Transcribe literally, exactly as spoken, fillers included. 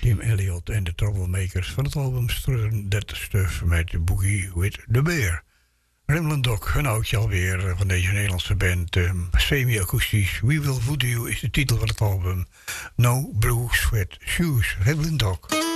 Jim Elliot en de Troublemakers van het album Strutting That Stuff met Boogie with the Bear. Ramblin' Dog, een oudje alweer van deze Nederlandse band. Um, Semi-akoestisch, We Will Voodoo You is de titel van het album. No Blue Sweat Shoes, Ramblin' Dog.